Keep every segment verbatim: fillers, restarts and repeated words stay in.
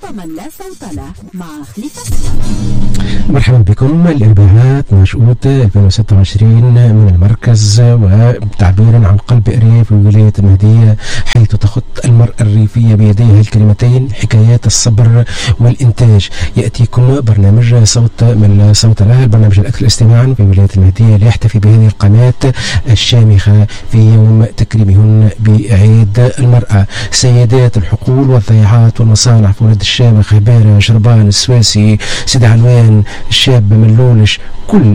صوت من لا صوت له مع خليفة. مرحبا بكم. الاربعاء اثني عشر أوت ألفين وستة وعشرين من المركز، وتعبيرا عن قلب ارياف ولاية المهدية، حيث تخط المرأة الريفية بيديها الكلمتين حكايات الصبر والإنتاج. يأتيكم برنامج صوت من لا صوت له، البرنامج الأكثر استماعا في ولاية المهدية، ليحتفي بهذه القناة الشامخة في يوم تكريمهن بعيد المرأة. سيدات الحقول والضيعات والمصانع في ولد الشامخ، هبارة، شربان، السواسي، سيد علوان، الشاب، ملولش، كل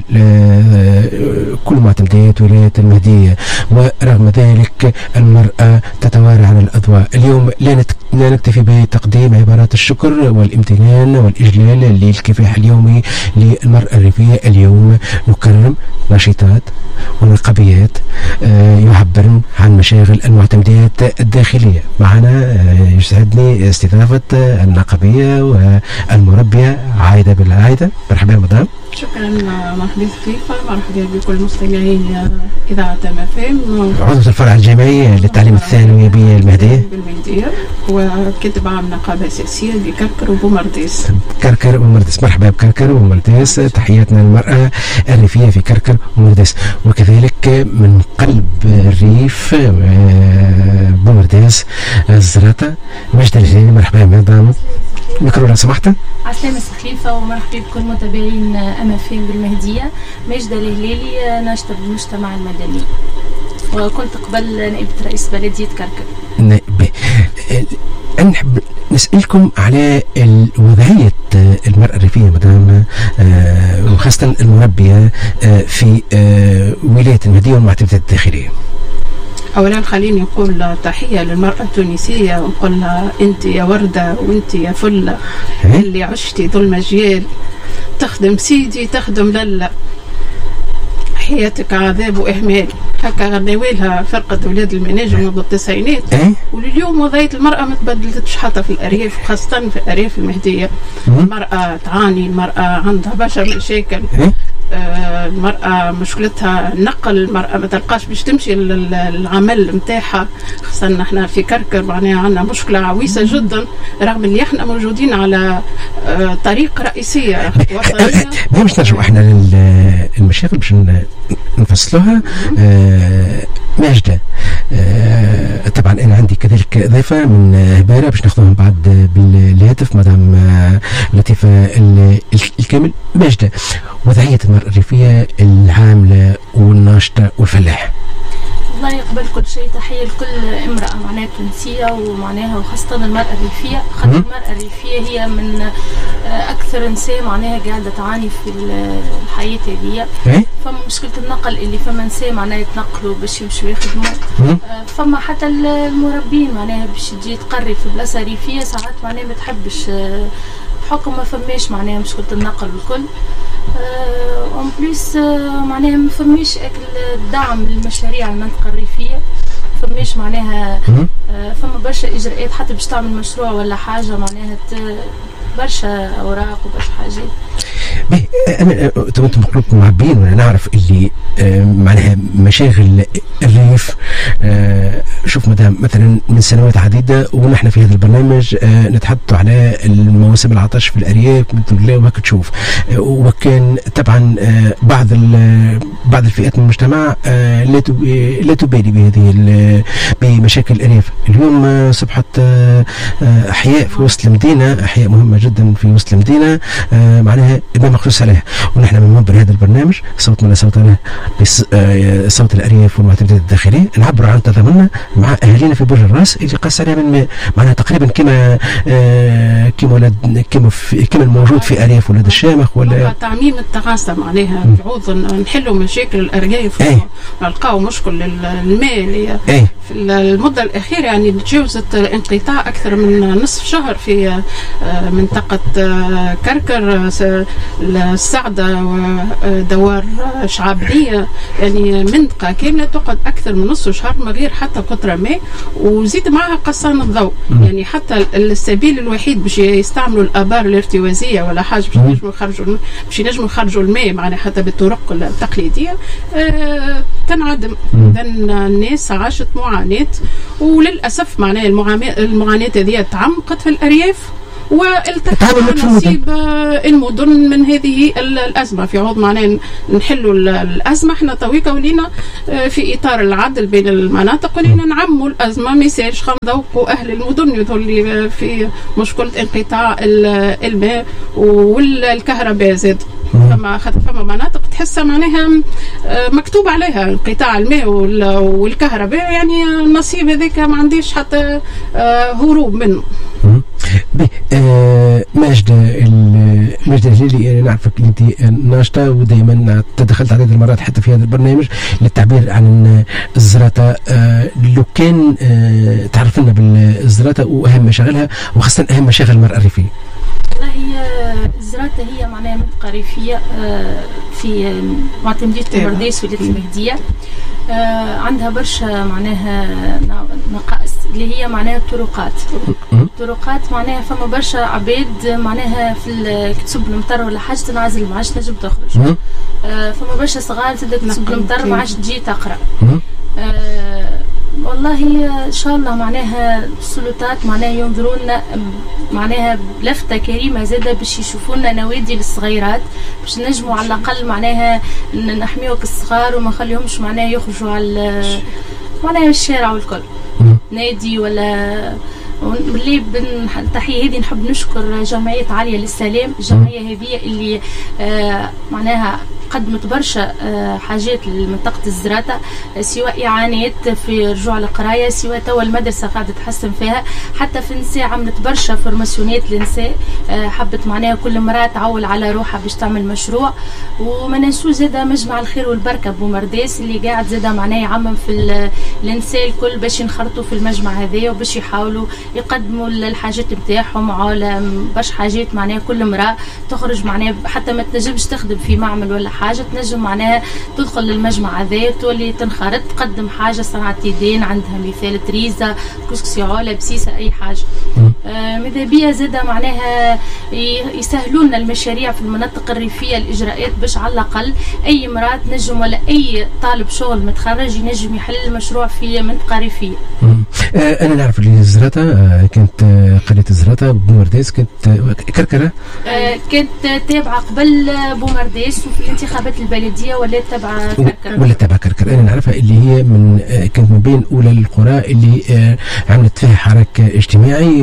كل معتمدات ولاية المهدية. ورغم ذلك المرأة تتوارى عن الأضواء. اليوم لا نكتفي بتقديم عبارات الشكر والامتنان والإجلال للكفاح اليومي للمرأة الريفية. اليوم نكرم نشيطات ونقابيات يعبرن عن مشاغل المعتمدات الداخلية. معنا يسعدني استضافة النقابية والمربية عايدة بالعايدة. مرحبا مدام. شكرا مرحبا خليفة، مرحبا بكل مستمعين إذاعة مفهم. عضوة الفرع الجامعي للتعليم الثانوي بالمهدية بالمهدية، وكاتب عام نقابة أساسية بكركر وبومرديس. كركر وبومرديس، مرحبا بكركر وبومرديس. تحياتنا للمرأة الريفية في كركر وبومرديس، وكذلك من قلب الريف بومرديس الزراطة مجد الجليلي. مرحبا مدام. ميكرو لو سمحت. عسلامة خليفة، ومرحبا بكل متابعين أمافين بالمهدية. ماجدة الهلالي، ناشطة بالمجتمع المدني، وكنت قبل نائبة رئيس بلدية كركر. نائبة. أنا نحب نسألكم على وضعية المرأة الريفية مدام، وخاصة المربية في ولاية المهدية والمعتمدات الداخلية. أولا خليني أقول تحية للمرأة التونسية، ونقول لها أنت يا وردة وأنت يا فلة اللي عشتي ذو المجيال، تخدم سيدي تخدم لله، حياتك عذاب وإهمال. هكا غناويلها فرقة ولاد المناجم منذ التسعينات، ولليوم وضعية المرأة ما تبدلتش حتى في الأرياف، خاصة في الأرياف المهدية. المرأة تعاني، المرأة عندها برشا مشاكل. آه المرأة مشكلتها النقل، المرأة ما تلقاش باش تمشي للعمل نتاعها، خاصة نحن في كركر معناها عندنا مشكلة عويصة جدا، رغم اللي احنا موجودين على آه طريق رئيسية وطنية. ما باش نرجعوا احنا للمشاكل باش نفصلوها. آه ماجدة، آه طبعا انا عندي كذلك ضيفة من هبارة باش ناخذوهم بعد بالهاتف، مدام آه لطيفة الكامل. ماجدة، وضعية المرأة الريفية العاملة والناشطة والفلاح. والله يقبل كل شيء تحية لكل امرأة معناها تونسية، ومعناها وخاصة المرأة الريفية، خاطر المرأة الريفية هي من أكثر نساء معناها قاعدة تعاني في الحياة هذه. فما مشكلة النقل اللي فما نساء معناها يتنقلوا باش يمشوا يخدموا، فما حتى المربين معناها باش تجي تقري في بلاصة ريفية ساعات معناها ما تحبش بحكم ما فماش معناها مشكلة النقل والكل. اون بليس معناها ما فماش دعم للمشاريع المنطقة الريفية، فماش معناها فما برشا اجراءات حتى باش تعمل مشروع ولا حاجة معناها برشا اوراق وبرشا حاجات. باهي، انا انتم مقلوبكم معبين، وانا نعرف اللي آه معناها مشاغل الريف. آه شوف مدام، مثلا من سنوات عديده ونحن في هذا البرنامج آه نتحدثوا على المواسم العطش في الارياف مثل لا وهكا تشوف. آه وكان طبعا آه بعض بعض الفئات من المجتمع آه لا لا تبالي بهذه بمشاكل الارياف. اليوم آه صبحت آه احياء في وسط المدينه، احياء مهمه جدا في وسط المدينه، آه معناها ما مخصوص عليها. ونحن من منبر هذا البرنامج صوت من صوت له، صوت الارياف والمعتمدات الداخليه، نعبروا عن تضامننا مع اهالينا في برج الراس اللي قاس عليها من معناها تقريبا كما كما ولد كما كما الموجود في ارياف ولاد الشامخ ولا تعميم التغاصه معناها نعوض نحلوا مشاكل الارياف ونلقاو مشكل الماء اللي في المده الاخيره يعني تجاوزت انقطاع اكثر من نصف شهر في منطقه كركر، السعدة ودوار شعبية، يعني منطقة كاملة تقعد أكثر من نصف شهر من غير حتى قطرة ماء، وزيد معها قصان الضوء. يعني حتى السبيل الوحيد باش يستعملوا الآبار الارتوازية ولا حاجة باش ينجموا يخرجوا باش ينجموا يخرجوا الماء معناها حتى بالطرق التقليدية آه تنعدم. إذن الناس عاشت معاناة، وللأسف معناها المعاناة هذه تعمقت في الأرياف والتحدي نصيب المدن من هذه الأزمة. في عوض معناه نحلوا الأزمة احنا تويكا ولينا في إطار العدل بين المناطق ولينا نعموا الأزمة ما يصيرش خنذوقوا أهل المدن يظل في مشكلة انقطاع الماء والكهرباء زاد. فما فما مناطق تحسها معناها مكتوب عليها انقطاع الماء والكهرباء، يعني النصيب هذاك ما عنديش حتى هروب منه. آه ماجد ماجد الهلالي، نعرفك انت ناشطه ودائما تدخلت عدد المرات حتى في هذا البرنامج للتعبير عن الزراطه. آه لو كان آه تعرف لنا بالزراطه واهم مشاغلها وخاصه اهم مشاغل المراه الريفيه. والله هي الزراطه هي معناها منطقه ريفيه في معتمديه بومرداس ولايه المهديه. آه عندها برشا معناها نقائص اللي هي معناها الطرقات. الطرقات معناها فما برشا عباد معناها في كتسب المطر ولا حاجه تنعزل ما عادش تنجم تخرج. آه فما برشا صغار تبدا كتسب المطر ما عادش تجي تقرا. آه والله ان شاء الله معناها السلطات معناها ينظرون معناها بلفته كريمه زاده باش يشوفونا نوادي للصغيرات باش نجموا على الاقل معناها نحميوك الصغار وما نخليهمش معناها يخرجوا على معناها الشارع والكل نادي ولا. باللي التحيه هذه نحب نشكر جمعيه عاليه للسلام. الجمعيه هذه اللي آه معناها قدمت برشا آه حاجات لمنطقه الزراطه، سواء اعانات في رجوع القرايه، سواء توا المدرسه قاعده تحسن فيها، حتى في النساء عملت برشا فورماسيونات للنساء. آه حبت معناها كل مراه تعول على روحها باش تعمل مشروع. وما ننسوش زاده مجمع الخير والبركه بومرداس اللي قاعد زاده معناها يعمم في النساء الكل باش ينخرطوا في المجمع هذا وباش يحاولوا يقدموا الحاجات نتاعهم على باش حاجات معناها كل امراه تخرج معناها حتى ما تنجمش تخدم في معمل ولا حاجه تنجم معناها تدخل للمجمع هذا تولي تنخرط تقدم حاجه صناعه يدين عندها مثال تريزا كسكسي علا بسيسه اي حاجه. آه ماذا بيا زاده معناها يسهلوا لنا المشاريع في المناطق الريفيه الاجراءات باش على الاقل اي امراه تنجم ولا اي طالب شغل متخرج ينجم يحل المشروع في منطقه ريفيه. آه انا نعرف اللي الزراطه آه كانت آه قريه الزراطه بومرداس كانت آه كركره. آه كانت تابعه قبل بومرداس وفي الانتخابات البلديه ولا تابعه كركره. ولا تابعه كركره. انا نعرفها اللي هي من آه كانت من بين اولى القرى اللي آه عملت فيها حراك اجتماعي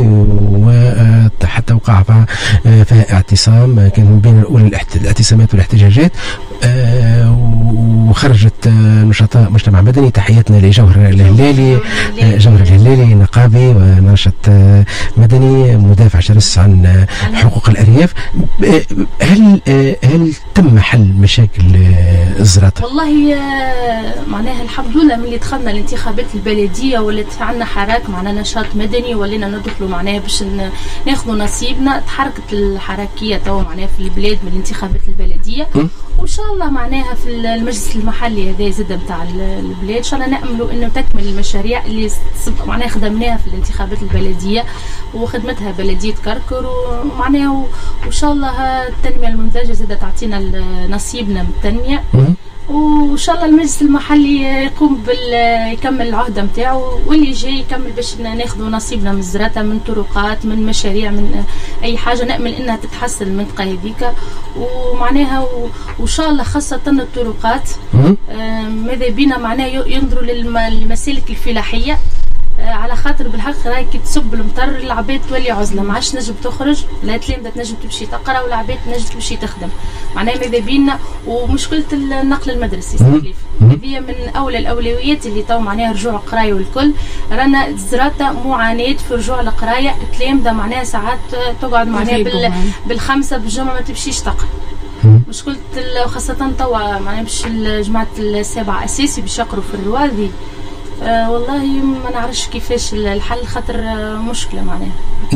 وحتى وقع فيها, فيها اعتصام. آه كانت من بين اولى الاعتصامات والاحتجاجات. آه وخرجت آه نشطاء مجتمع مدني. تحياتنا لجوهر الهلالي آه جوهر الهلالي نقابي وناشط آه مدني مدافع شرس عن آه حقوق الارياف. آه هل آه هل تم حل مشاكل آه الزراطه؟ والله آه معناها الحمد لله من اللي دخلنا الانتخابات البلديه ولات عندنا حراك معنا نشاط مدني ولينا ندخلوا معناها باش ناخذوا نصيبنا. تحركت الحركيه توا معناها في البلاد من الانتخابات البلديه وان شاء الله معناها في المجلس المحلي هذا زاد نتاع البلاد ان شاء الله ناملوا انه تكمل المشاريع اللي معناها خدمناها في الانتخابات البلديه وخدمتها بلديه كركر ومعناها وان شاء الله التنميه الممتازه زاد تعطينا نصيبنا من التنميه. وان شاء الله المجلس المحلي يقوم بال يكمل العهده نتاعو واللي جاي يكمل باش ناخذوا نصيبنا من الزراطه من طرقات من مشاريع من اي حاجه نامل انها تتحسن المنطقه هذيك ومعناها وان شاء الله خاصه الطرقات. ماذا بينا معناها ينظروا للمسالك الفلاحيه على خاطر بالحق راهي كي تصب المطر العباد تولي عزله ما عادش نجم تخرج لا تلامذه تنجم تمشي تقرا ولا عباد تنجم تمشي تخدم معناها ماذا بينا. ومشكله النقل المدرسي سخليف هذه من اولى الاولويات اللي تو معناها رجوع القرايه والكل. رانا الزراطه معاناه في رجوع القرايه تلامذه معناها ساعات تقعد معناها بال بالخمسه بالجمعه ما تمشيش تقرا. مشكله خاصه توا معناها باش جماعه السابعه اساسي باش يقروا في الروادي. أه والله ما نعرفش كيفاش الحل خاطر مشكله معناها.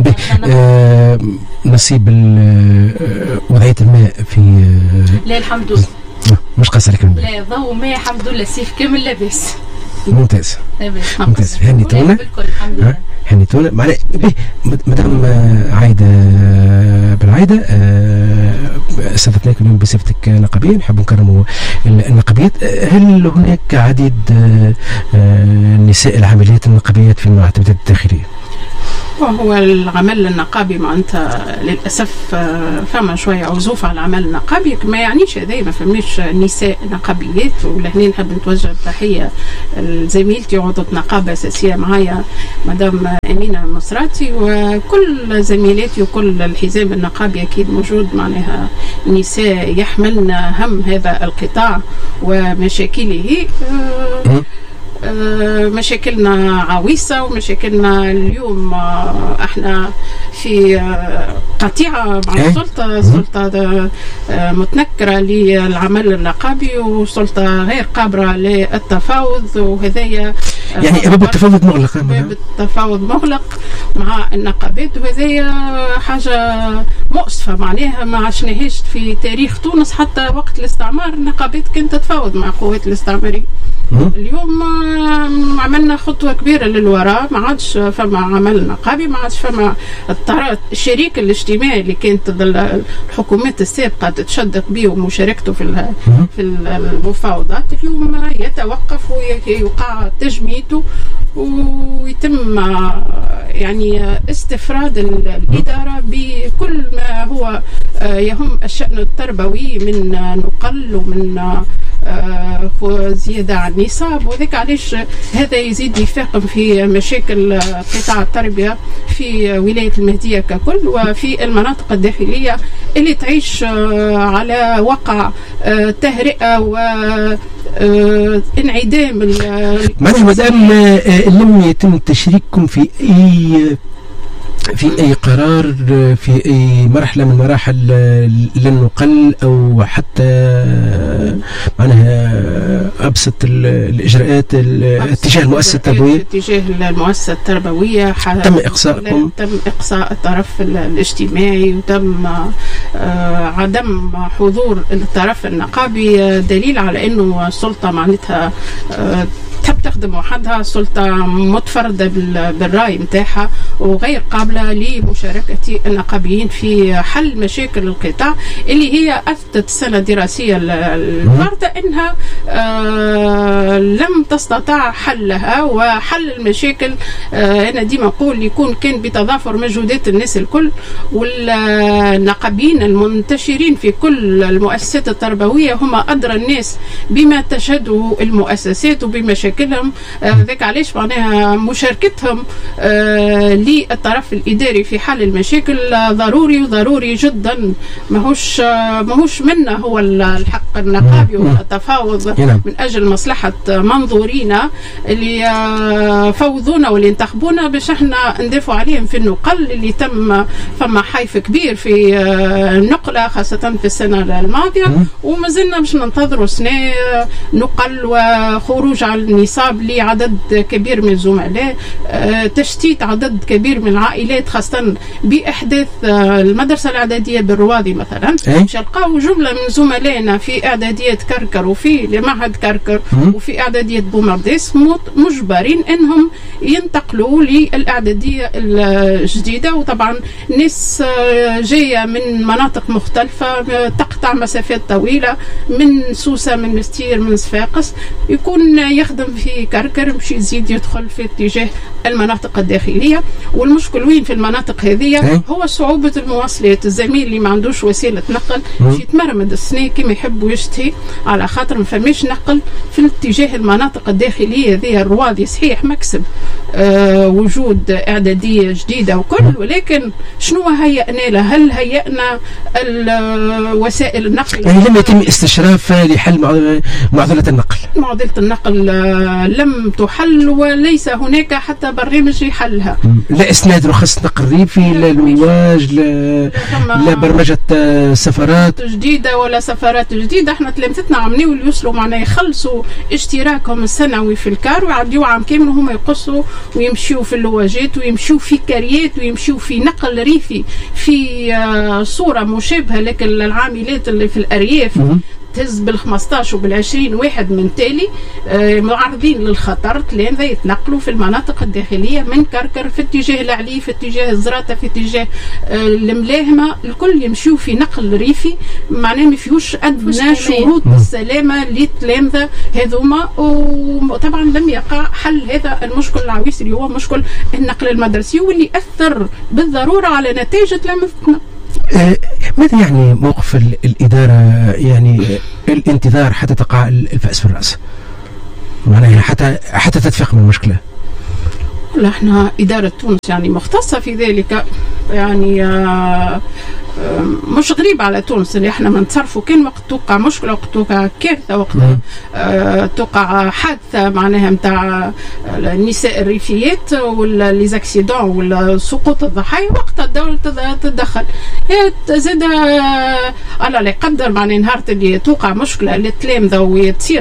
آه نصيب وضعيه الماء في آه لا الحمد لله مش قاصر عليك الماء. لا ضوء ماء الحمد لله سيف كامل لاباس. ممتاز ممتاز. هنيتونا الحمد لله هنيتونا معناها مدام عايده بالعايده استضفناك اليوم بصفتك نقابيه نحب نكرموا النقابيات. هل هناك عديد نساء العاملات النقابيات في المعتمدات الداخليه؟ وهو العمل النقابي ما أنت للأسف فما شوية عزوف على العمل النقابي، ما يعنيش هذا ما فماش نساء نقابيات. ولهنا نحب نتوجه تحية لزميلتي عضو نقابة أساسية معايا مدام أمينة مصراتي، وكل زميلاتي وكل الحزام النقابي أكيد موجود معناها نساء يحملن هم هذا القطاع ومشاكله. مشاكلنا عويصة ومشاكلنا اليوم احنا في قطيعة مع السلطة، سلطة متنكرة للعمل النقابي وسلطة غير قابلة للتفاوض، وهذايا يعني باب التفاوض مغلق، باب التفاوض مغلق مع النقابات، وهذايا حاجة مؤسفة معناها ما عشناهاش في تاريخ تونس. حتى وقت الاستعمار النقابات كانت تتفاوض مع القوات الاستعمارية. اليوم عملنا خطوة كبيرة للوراء، ما عادش فما عمل نقابي، ما عادش فما الشريك الاجتماعي اللي كانت الحكومات السابقة تتشدق به ومشاركته في في المفاوضات. اليوم يتوقف ويوقع تجميته ويتم يعني استفراد الإدارة بكل ما هو يهم الشأن التربوي من نقل ومن زيادة عن النصاب، وذلك علاش هذا يزيد يفاقم في مشاكل قطاع التربية في ولاية المهدية ككل وفي المناطق الداخلية اللي تعيش على وقع تهرئة وانعدام. معناها مدام لم يتم تشريككم في أي في أي قرار في أي مرحلة من مراحل لن نقل أو حتى معناها أبسط الإجراءات اتجاه المؤسسة التربوية، اتجاه المؤسسة التربوية تم إقصاءكم، تم إقصاء الطرف الاجتماعي وتم عدم حضور الطرف النقابي، دليل على أنه السلطة معناتها تحب تخدم وحدها، سلطة متفردة بالرأي متاعها وغير قابلة لمشاركة النقابيين في حل مشاكل القطاع اللي هي أثبتت السنة الدراسية الماضية أنها آه لم تستطع حلها. وحل المشاكل آه أنا ديما أقول يكون كان بتضافر مجهودات الناس الكل، والنقابيين المنتشرين في كل المؤسسات التربوية هم أدرى الناس بما تشهده المؤسسات وبمشاكل لهم. ذاك آه علاش معناها مشاركتهم آه للطرف الإداري في حل المشاكل آه ضروري وضروري جدا. ماهوش آه ماهوش منا هو الحق النقابي والتفاوض من أجل مصلحة منظورينا اللي آه فوضونا واللي انتخبونا باش احنا ندافعوا عليهم في النقل اللي تم. فما حيف كبير في آه النقلة خاصة في السنة الماضية، وما زلنا باش ننتظروا سنة نقل وخروج على النصاب لعدد كبير من الزملاء، تشتيت عدد كبير من العائلات خاصة بإحداث المدرسة الإعدادية بالروادي مثلا. باش نلقاو جملة من زملائنا في إعدادية كركر وفي معهد كركر وفي إعدادية بومرديس مجبرين أنهم ينتقلوا للإعدادية الجديدة، وطبعا ناس جاية من مناطق مختلفة تقطع مسافات طويلة من سوسة من مستير من صفاقس، يكون يخدم في كركر باش يزيد يدخل في اتجاه المناطق الداخلية. والمشكل وين في المناطق هذه هو صعوبة المواصلات. الزميل اللي ما عندوش وسيلة نقل باش يتمرمد السنة كما يحب ويشتهي على خاطر ما فماش نقل في اتجاه المناطق الداخلية هذه. الروادي صحيح مكسب آه وجود إعدادية جديدة وكل، ولكن شنو هيئنا له؟ هل هيئنا وسائل النقل؟ يعني لم يتم استشراف لحل معضلة النقل. معضلة النقل لم تحل وليس هناك حتى برنامج يحلها. لا اسناد رخص نقل ريفي، لا لواج، لا, لا برمجة سفرات جديدة ولا سفرات جديدة. احنا تلامذتنا عملوا اللي يوصلوا معنا يخلصوا اشتراكهم السنوي في الكار ويعديوا عام كامل وهم يقصوا ويمشيوا في اللواجات ويمشيوا في كاريات ويمشيوا في نقل ريفي في صورة مشابهة لك العاملات اللي في الأرياف. تهز بالخمسطاش وبالعشرين واحد من تالي آه معرضين للخطر، تلامذة يتنقلوا في المناطق الداخلية من كركر في اتجاه العلي، في اتجاه الزراطة، في اتجاه آه الملاهمة، الكل يمشيوا في نقل ريفي معناه ما فيهوش أدنى شروط السلامة للتلامذة هذوما. وطبعا لم يقع حل هذا المشكل العويص اللي هو مشكل النقل المدرسي واللي أثر بالضرورة على نتائج تلامذتنا. آه ماذا يعني موقف الإدارة؟ يعني الانتظار حتى تقع الفأس في الرأس، معناها حتى حتى تتفق من المشكلة. لا احنا إدارة تونس يعني مختصة في ذلك، يعني آه مش غريب على تونس اللي احنا منتصرفوا كان وقت توقع مشكله، وقت توقع كارثه، وقت اه توقع حادثه معناها نتاع النساء الريفيات ولا لي زاكسيدون ولا سقوط الضحايا، وقتها الدوله تتدخل. هي زاد الله لا يقدر معناها نهار اللي توقع مشكله للتلامذه وتصير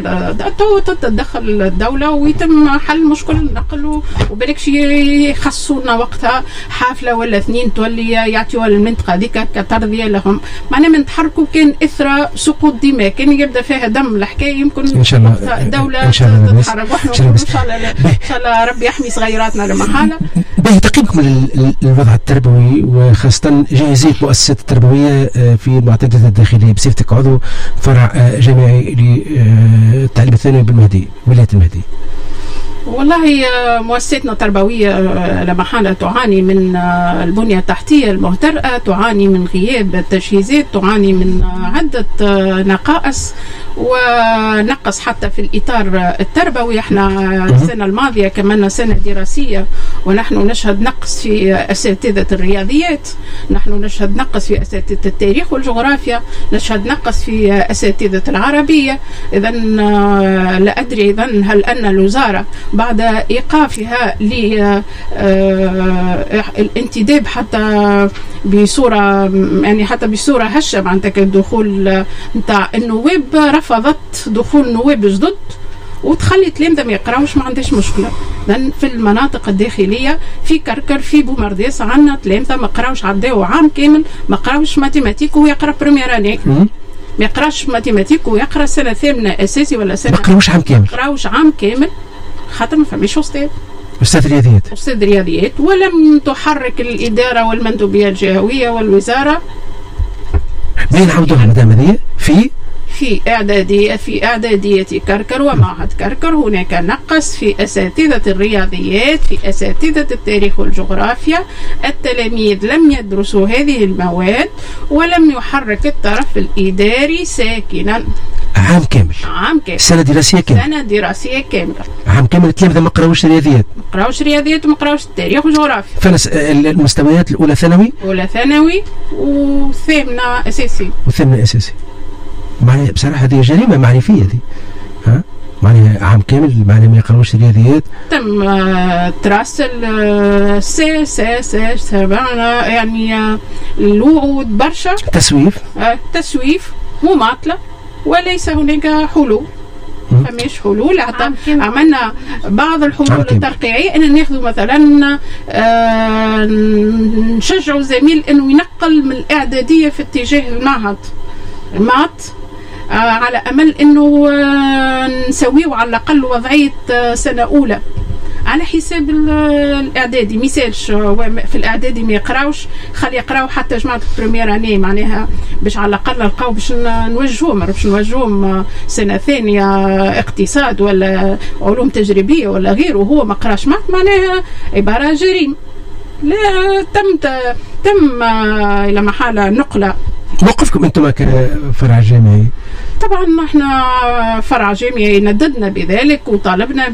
تتدخل الدوله ويتم حل مشكل النقل، وبالكش يخصونا وقتها حافله ولا اثنين تولي يعطيوها للمنطقه هذيك ترضية لهم. معناها من تحركوا كان إثر سقوط دماء، كان يبدأ فيها دم الحكاية يمكن إن شاء الله الدولة تتحرك، وإحنا إن شاء الله إن شاء الله ربي يحمي صغيراتنا لمحالة. باهي تقييمكم للوضع التربوي وخاصة جاهزية المؤسسات التربوية في المعتقدات الداخلية بصفتك عضو فرع جامعي للتعليم الثانوي بالمهدي ولاية المهدي؟ والله مؤسساتنا التربوية لمحالة تعاني من البنية التحتية المهترئة، تعاني من غياب التجهيزات، تعاني من عدة نقائص ونقص حتى في الإطار التربوي. احنا السنة الماضية كملنا سنة دراسية ونحن نشهد نقص في أساتذة الرياضيات، نحن نشهد نقص في أساتذة التاريخ والجغرافيا، نشهد نقص في أساتذة العربية. إذن لا أدري إذن هل أن الوزارة بعد إيقافها للانتداب حتى بصورة يعني حتى بصورة هشة معناتها الدخول نتاع النواب، رفضت دخول نواب جدد وتخلي تلامذة ما يقراوش، ما عندهاش مشكلة. لأن في المناطق الداخلية في كركر في بومرديس عندنا تلامذة ما قراوش، عداو عام كامل ما قراوش ماتيماتيك وهو يقرا بريمير اني، ما يقراش ماتيماتيك ويقرا سنة ثامنة أساسي ولا سنة، ما قراوش عام كامل، ما قراوش عام كامل خاطر ما فماش أستاذ أستاذ رياضيات أستاذ رياضيات. ولم تحرك الإدارة والمندوبية الجهوية والوزارة بين عودهم مدام هذه في في إعدادية في إعدادية كركر ومعهد كركر هناك نقص في أساتذة الرياضيات، في أساتذة التاريخ والجغرافيا. التلاميذ لم يدرسوا هذه المواد ولم يحرك الطرف الإداري ساكنا عام كامل عام كامل سنة دراسية كاملة سنة دراسية كاملة عام كامل. التلاميذ ما قراوش رياضيات ما قراوش رياضيات وما قراوش التاريخ والجغرافيا. فنس المستويات الأولى ثانوي أولى ثانوي وثامنة أساسي وثامنة أساسي. معناها بصراحة هذه جريمة معرفية دي، ها معناها عام كامل معناها ما يقراوش رياضيات. تم تراسل سي سي سي سبعنا يعني الوعود برشا، تسويف تسويف مماطلة وليس هناك حلول. فماش حلول. عملنا بعض الحلول الترقيعية ان ناخذ مثلا آه نشجعوا الزميل انه ينقل من الاعدادية في اتجاه المعهد المات آه على امل انه آه نسويه على الاقل وضعية آه سنة اولى على حساب الاعدادي. مثالش في الاعدادي ما يقراوش، خلي يقراو حتى جماعه البريمير اني معناها باش على الاقل نلقاو باش نوجهوهم باش نوجهوهم سنه ثانيه اقتصاد ولا علوم تجريبيه ولا غيره، وهو ما قراش معناها عباره جريمه. لا تم تم الى محاله نقله. موقفكم انتم كفرع جامعي؟ طبعا احنا فرع جامعي نددنا بذلك وطالبنا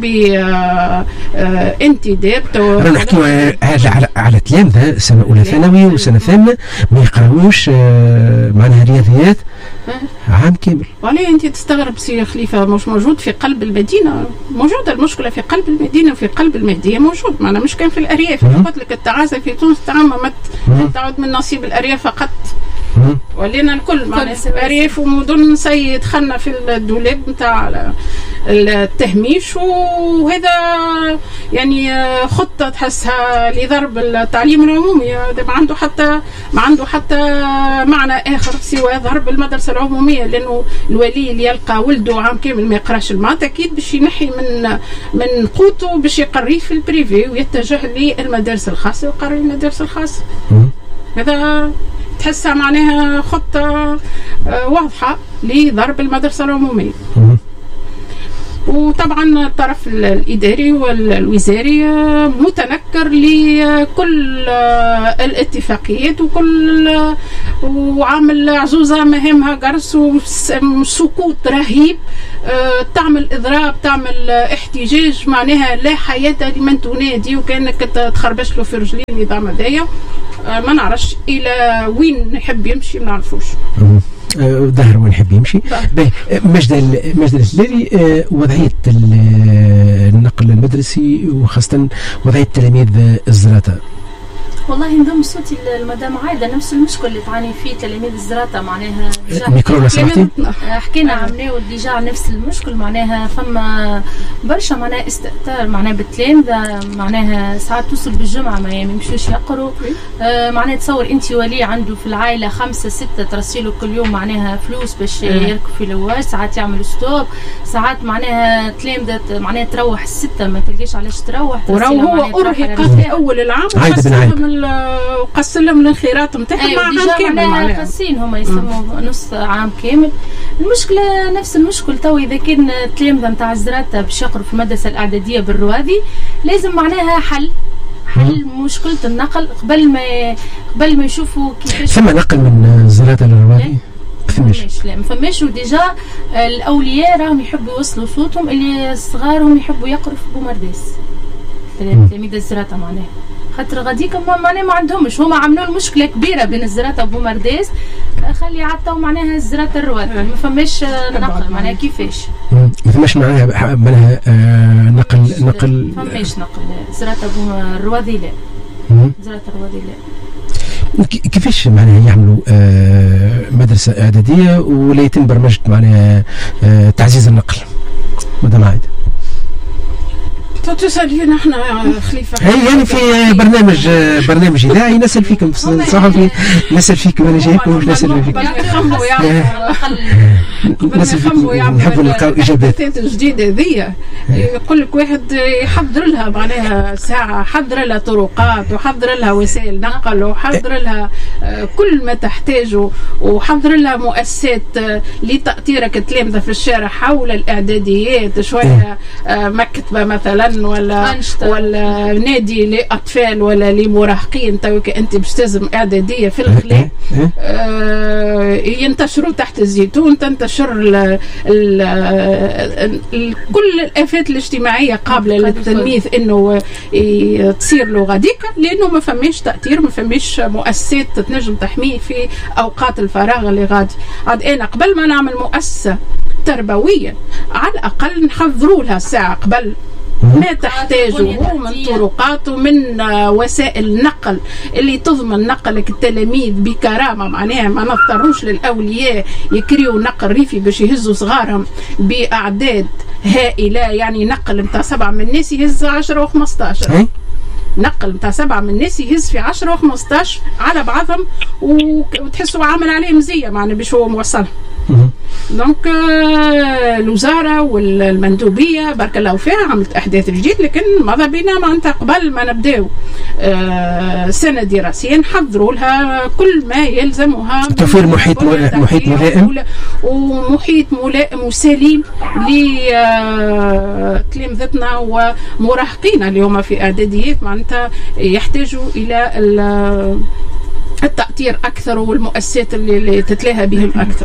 بانتداب. رانا نحكيو على على تلامذة سنه اولى ثانوي وسنه ثامنه ما يقراوش معناها رياضيات عام كامل. وعليه انت تستغرب سي خليفه مش موجود في قلب المدينه؟ موجوده المشكله في قلب المدينه وفي قلب المهديه موجود، معنا مش كان في الارياف. قلت لك التعاسه في تونس تعممت تعود من نصيب الارياف فقط. ولينا الكل معناها أرياف ومدن سي دخلنا في الدولاب نتاع التهميش، وهذا يعني خطة تحسها لضرب التعليم العمومي، ما عنده حتى ما عنده حتى معنى آخر سوى ضرب المدرسة العمومية، لأنه الولي اللي يلقى ولده عام كامل ما يقراش المات أكيد باش ينحي من من قوته باش يقريه في البريفي ويتجه للمدارس الخاصة ويقري المدارس الخاصة. هذا تحسها معناها خطة واضحة لضرب المدرسة العمومية. وطبعا الطرف الإداري والوزاري متنكر لكل الاتفاقيات وكل وعامل عزوزة مهمها قرص وسكوت رهيب، تعمل إضراب تعمل احتجاج معناها لا حياة لمن تنادي، وكأنك تخربش له في رجلين النظام هذايا ما نعرفش إلى وين يحب يمشي ما نعرفوش. ظهر وين يحب يمشي. مجد مجد الهلالي، وضعية النقل المدرسي وخاصة وضعية تلاميذ الزراطة. والله نضم صوتي المدام عايدة نفس المشكل اللي تعاني فيه تلاميذ الزراطة، معناها ميكرو لو سمحتي حكينا عملنا وديجا نفس المشكل، معناها فما برشا معناها استئثار معناها بالتلامذة، معناها ساعات توصل بالجمعة ما يمشوش يقروا. آه معناها تصور انت ولي عنده في العائلة خمسة ستة ترسيله كل يوم معناها فلوس باش يركب في الواش، ساعات يعمل ستوب، ساعات معناها تلامذة معناها تروح الستة ما تلقاش علاش تروح، وراه هو أرهق في أول العام وقسم لهم الانخراط نتاعهم أيوة مع عام كامل معناها خاصين هما يسموا نص عام كامل. المشكله نفس المشكل تو اذا كان التلامذه نتاع الزراطه باش يقروا في المدرسه الاعداديه بالروادي لازم معناها حل حل مشكله النقل قبل ما قبل ما يشوفوا كيفاش. ثم نقل من الزراطه للروادي؟ فماش لا ما فماش، وديجا الاولياء راهم يحبوا يوصلوا صوتهم اللي صغارهم يحبوا يقروا في بومرداس تلاميذ الزراطه معناها، خاطر غاديك معناها ما عندهمش، هما عملوا المشكله كبيره بين الزراطه وبومرداس، خلي عطاو معناها الزراطه الرواد ما فماش نقل معناها كيفاش ما فماش معناها معناها آه نقل نقل ما فماش نقل زراطه الروادي لا زراطه الروادي لا. كيفاش معناها يعملوا آه مدرسه اعداديه ولا يتم برمجه معناها آه تعزيز النقل؟ مدام عايده تسألين احنا خليفة هي يعني في برنامج برنامج إذاعي نسأل فيكم صحفي نسأل فيكم أنا جايكم مش نسأل فيكم نسأل فيكم نحبوا نلقاو إجابات جديدة هذيا. يقول لك واحد يحضر لها معناها ساعة، حضر لها طرقات وحضر لها وسائل نقل وحضر لها كل ما تحتاجه وحضر لها مؤسسات لتأطيرك التلامذة في الشارع حول الإعداديات، شوية مكتبة مثلا ولا أنشطة. ولا نادي لأطفال ولا لمراهقين توك أنت باش تلزم إعدادية في الخلاء آه ينتشروا تحت الزيتون، تنتشر ال ال ال كل الآفات الاجتماعية قابلة للتلميذ إنه تصير له غاديكا، لأنه ما فماش تأثير، ما فماش مؤسسات تنجم تحميه في أوقات الفراغ اللي غادي. عاد أنا قبل ما نعمل مؤسسة تربوية على الأقل نحضروا لها ساعة قبل ما تحتاجه من طرقات ومن وسائل نقل اللي تضمن نقلك التلاميذ بكرامة، معناها ما نضطروش للأولياء يكريوا نقل ريفي باش يهزوا صغارهم بأعداد هائلة، يعني نقل متاع سبعة من الناس يهز عشرة وخمستاشر، نقل متاع سبعة من الناس يهز في عشرة وخمستاشر على بعضهم وتحسوا عامل عليه مزية معناها باش هو موصلهم. دونك الوزاره والمندوبيه بارك الله فيها عملت احداث جديد، لكن ماذا بينا معناتها قبل ما نبداو سنه دراسيه نحضروا لها كل ما يلزمها، توفير محيط محيط ملائم ومحيط ملائم وسليم لتلامذتنا ومراهقينا اللي هما في اعداديات معناتها يحتاجوا الى التأثير أكثر والمؤسسات اللي تتلاها بهم أكثر.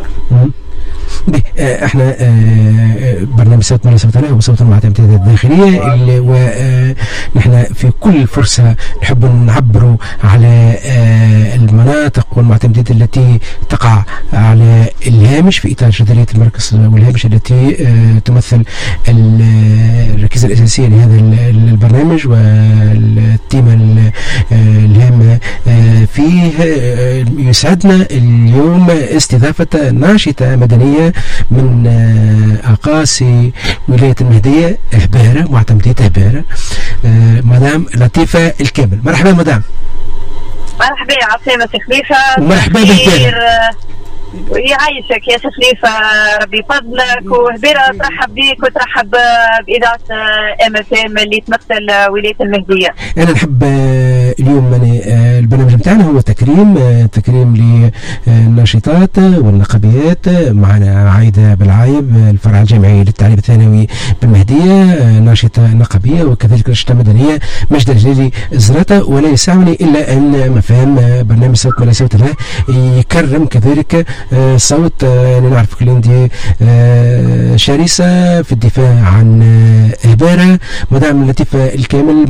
احنا برنامج صوت من صوت الله وصوت المعتمدات الداخليه، ونحن في كل فرصه نحب نعبروا على المناطق والمعتمدات التي تقع على الهامش في اطار جداريه المركز والهامش التي تمثل الركيزه الاساسيه لهذا البرنامج والتيمه الهامه في فيه يسعدنا اليوم استضافة ناشطة مدنية من أقاصي ولاية المهدية هبارة، معتمدية هبارة، مدام لطيفة الكامل. مرحبا مدام. مرحبا يا عصيمة خليفة. مرحبا بك. يعيشك يا خليفة، ربي فضلك، وهبيرة ترحب بك وترحب بإذاعة ام اف ام اللي تمثل ولاية المهدية. أنا نحب اليوم يعني البرنامج متاعنا هو تكريم تكريم للناشطات والنقابيات. معنا عايدة بالعايب الفرع الجامعي للتعليم الثانوي بالمهدية، ناشطة نقابية وكذلك ناشطة مدنية مجد الجليلي زراطة. ولا يسعني إلا أن مفهوم برنامج صوت ملا صوت الله يكرم كذلك صوت يعني نعرف كل عندي شرسة في الدفاع عن هبارة مدام لطيفة الكامل.